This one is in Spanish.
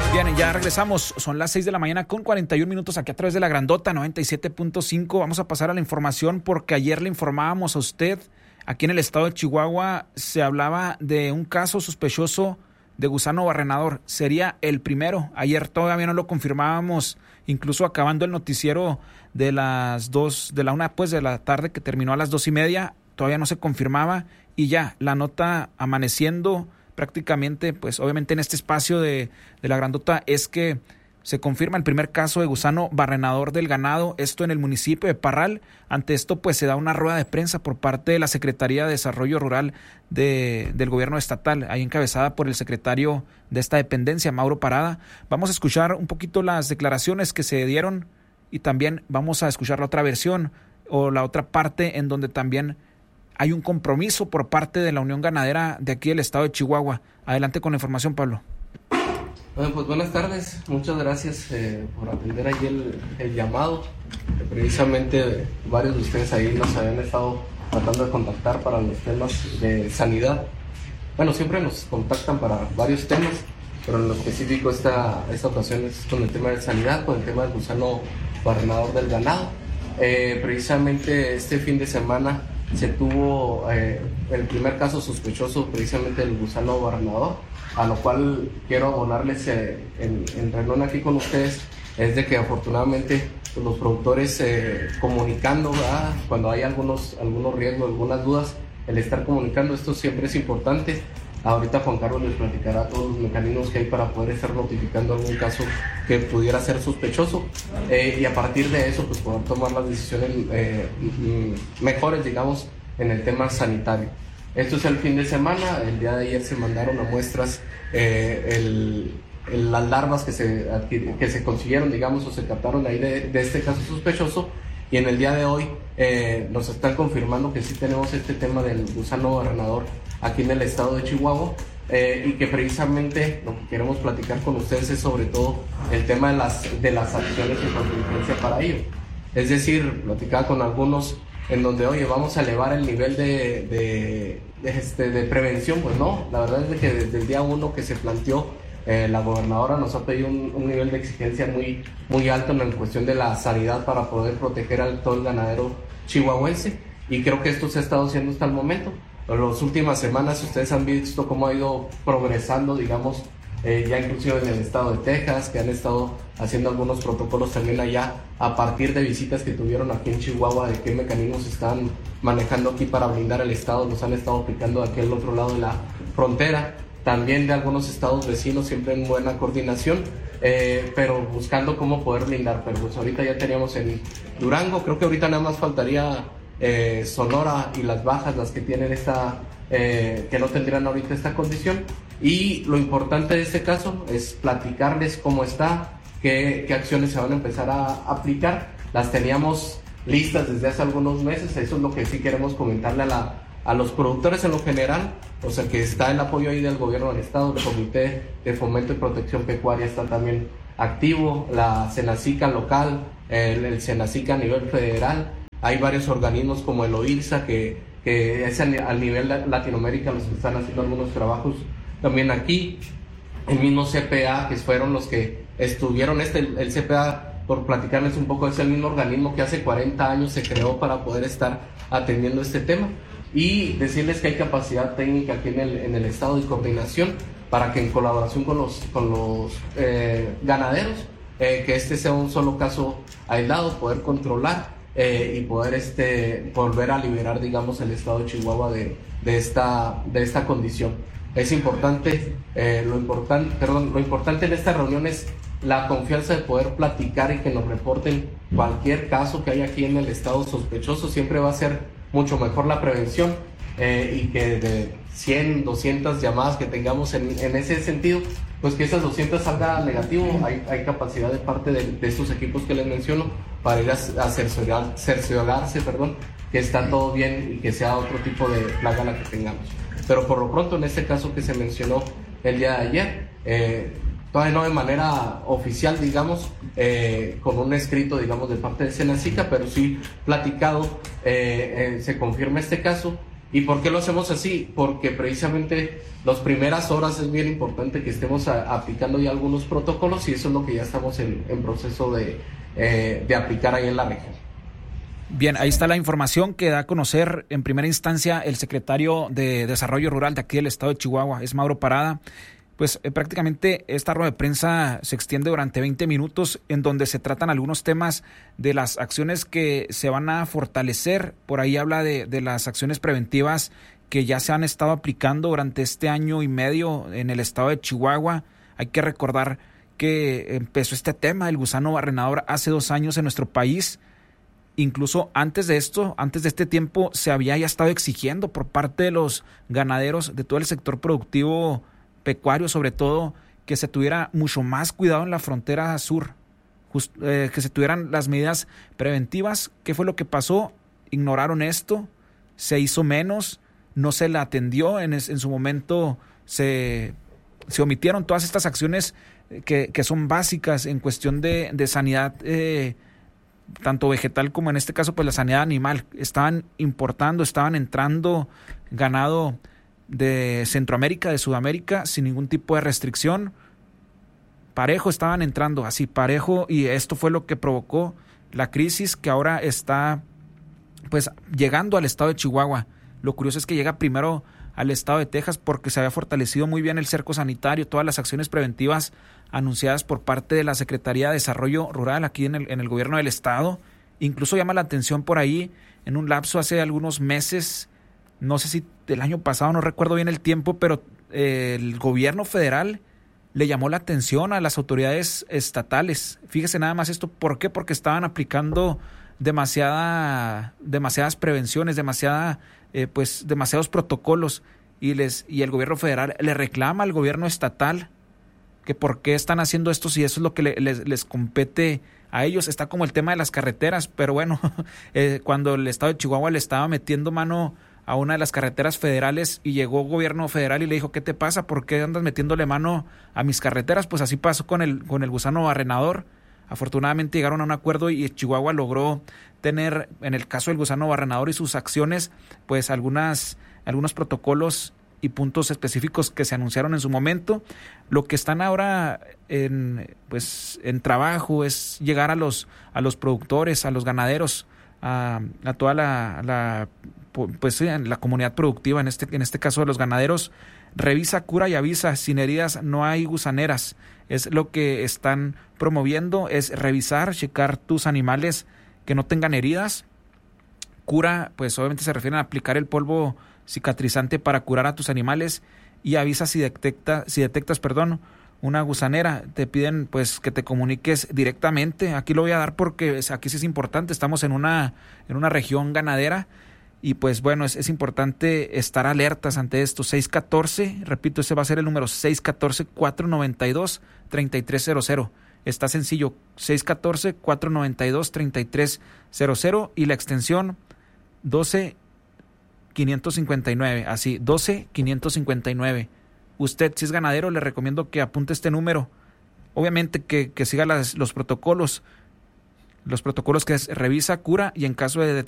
Bien, ya regresamos. Son las 6 de la mañana con 41 minutos aquí a través de la Grandota 97.5. Vamos a pasar a la información porque ayer le informábamos a usted, aquí en el estado de Chihuahua se hablaba de un caso sospechoso de gusano barrenador. Sería el primero. Ayer todavía no lo confirmábamos, incluso acabando el noticiero de las 2, de la 1 pues de la tarde, que terminó a las 2:30, todavía no se confirmaba, y ya la nota amaneciendo prácticamente, pues obviamente en este espacio de la Grandota, es que se confirma el primer caso de gusano barrenador del ganado, esto en el municipio de Parral. Ante esto, pues se da una rueda de prensa por parte de la Secretaría de Desarrollo Rural del gobierno estatal, ahí encabezada por el secretario de esta dependencia, Mauro Parada. Vamos a escuchar un poquito las declaraciones que se dieron y también vamos a escuchar la otra versión o la otra parte en donde también hay un compromiso por parte de la Unión Ganadera de aquí del estado de Chihuahua. Adelante con la información, Pablo. Bueno, pues buenas tardes, muchas gracias por atender ahí el llamado. Precisamente varios de ustedes ahí nos habían estado tratando de contactar para los temas de sanidad. Bueno, siempre nos contactan para varios temas, pero en lo específico esta ocasión es con el tema de sanidad, con el tema del gusano barrenador del ganado. Precisamente este fin de semana se tuvo el primer caso sospechoso precisamente del gusano barrenador, a lo cual quiero abonarles en renglón aquí con ustedes, es de que afortunadamente pues, los productores comunicando, ¿verdad? Cuando hay algunos riesgos, algunas dudas, el estar comunicando, esto siempre es importante. Ahorita Juan Carlos les platicará todos los mecanismos que hay para poder estar notificando algún caso que pudiera ser sospechoso, y a partir de eso pues poder tomar las decisiones mejores, digamos, en el tema sanitario. Esto es el fin de semana. El día de ayer se mandaron a muestras las larvas que se consiguieron, digamos, o se captaron ahí de este caso sospechoso, y en el día de hoy nos están confirmando que sí tenemos este tema del gusano barrenador aquí en el estado de Chihuahua, y que precisamente lo que queremos platicar con ustedes es sobre todo el tema de las acciones de contingencia para ello. Es decir, platicaba con algunos en donde, oye, vamos a elevar el nivel de prevención. Pues no, la verdad es de que desde el día 1 que se planteó, la gobernadora nos ha pedido un nivel de exigencia muy, muy alto en cuestión de la sanidad para poder proteger a todo el ganadero chihuahuense, y creo que esto se ha estado haciendo hasta el momento. En las últimas semanas ustedes han visto cómo ha ido progresando, digamos, ya inclusive en el estado de Texas, que han estado haciendo algunos protocolos también allá a partir de visitas que tuvieron aquí en Chihuahua, de qué mecanismos están manejando aquí para blindar el estado, los han estado aplicando aquí al otro lado de la frontera, también de algunos estados vecinos, siempre en buena coordinación, pero buscando cómo poder blindar. Pero pues ahorita ya teníamos en Durango, creo que ahorita nada más faltaría Sonora y Las Bajas, las que tienen que no tendrían ahorita esta condición. Y lo importante de este caso es platicarles cómo está, qué acciones se van a empezar a aplicar. Las teníamos listas desde hace algunos meses. Eso es lo que sí queremos comentarle a los productores en lo general. O sea, que está el apoyo ahí del gobierno del estado, el Comité de Fomento y Protección Pecuaria está también activo, la Senacica local, el Senacica a nivel federal. Hay varios organismos como el OIRSA, que es al nivel de Latinoamérica los que están haciendo algunos trabajos también aquí. El mismo CPA, que fueron los que estuvieron, el CPA, por platicarles un poco, es el mismo organismo que hace 40 años se creó para poder estar atendiendo este tema, y decirles que hay capacidad técnica aquí en el estado de coordinación para que en colaboración con los ganaderos, que este sea un solo caso aislado, poder controlar y poder volver a liberar, digamos, el estado de Chihuahua de esta condición. Es importante, lo importante en esta reunión es la confianza de poder platicar y que nos reporten cualquier caso que haya aquí en el estado sospechoso. Siempre va a ser mucho mejor la prevención, y que de 100, 200 llamadas que tengamos en ese sentido, pues que esas 200 salga negativo. Hay capacidad de parte de estos equipos que les menciono para ir a cerciorarse, que está todo bien y que sea otro tipo de plaga la que tengamos. Pero por lo pronto, en este caso que se mencionó el día de ayer, todavía no de manera oficial, digamos, con un escrito, digamos, de parte de Senacica, pero sí platicado, se confirma este caso, ¿Y por qué lo hacemos así? Porque precisamente las primeras horas es bien importante que estemos aplicando ya algunos protocolos, y eso es lo que ya estamos en proceso de aplicar ahí en la región. Bien, ahí está la información que da a conocer en primera instancia el secretario de Desarrollo Rural de aquí del estado de Chihuahua, es Mauro Parada. Pues prácticamente esta rueda de prensa se extiende durante 20 minutos en donde se tratan algunos temas de las acciones que se van a fortalecer. Por ahí habla de las acciones preventivas que ya se han estado aplicando durante este año y medio en el estado de Chihuahua. Hay que recordar que empezó este tema del gusano barrenador hace 2 años en nuestro país. Incluso antes de esto, antes de este tiempo, se había ya estado exigiendo por parte de los ganaderos, de todo el sector productivo pecuario, sobre todo, que se tuviera mucho más cuidado en la frontera sur, que se tuvieran las medidas preventivas. ¿Qué fue lo que pasó? Ignoraron esto, se hizo menos, no se la atendió, en su momento se omitieron todas estas acciones que son básicas en cuestión de sanidad, tanto vegetal como en este caso pues la sanidad animal. Estaban importando, estaban entrando ganado de Centroamérica, de Sudamérica, sin ningún tipo de restricción. Parejo estaban entrando, así parejo, y esto fue lo que provocó la crisis que ahora está pues llegando al estado de Chihuahua. Lo curioso es que llega primero al estado de Texas porque se había fortalecido muy bien el cerco sanitario, todas las acciones preventivas anunciadas por parte de la Secretaría de Desarrollo Rural aquí en el gobierno del estado. Incluso llama la atención por ahí, en un lapso hace algunos meses, no sé si del año pasado, no recuerdo bien el tiempo, pero el gobierno federal le llamó la atención a las autoridades estatales. Fíjese nada más esto, ¿por qué? Porque estaban aplicando demasiadas prevenciones, demasiados protocolos, y el gobierno federal le reclama al gobierno estatal que por qué están haciendo esto si eso es lo que les compete a ellos. Está como el tema de las carreteras, pero bueno, cuando el estado de Chihuahua le estaba metiendo mano a una de las carreteras federales y llegó gobierno federal y le dijo, ¿qué te pasa? ¿Por qué andas metiéndole mano a mis carreteras? Pues así pasó con el gusano barrenador. Afortunadamente llegaron a un acuerdo y Chihuahua logró tener, en el caso del gusano barrenador y sus acciones, pues algunos protocolos y puntos específicos que se anunciaron en su momento. Lo que están ahora en trabajo es llegar a los productores, a los ganaderos, a toda la comunidad productiva, en este caso de los ganaderos. Revisa, cura y avisa, sin heridas no hay gusaneras. Es lo que están promoviendo, es revisar, checar tus animales que no tengan heridas. Cura, pues obviamente se refieren a aplicar el polvo cicatrizante para curar a tus animales, y avisa si detectas una gusanera. Te piden pues que te comuniques directamente. Aquí lo voy a dar porque aquí sí es importante, estamos en una región ganadera. Y pues bueno, es importante estar alertas ante esto. 614, repito, ese va a ser el número, 614-492-3300. Está sencillo, 614-492-3300 y la extensión 12559, así, 12559. Usted, si es ganadero, le recomiendo que apunte este número. Obviamente que siga los protocolos que es revisa, cura y en caso de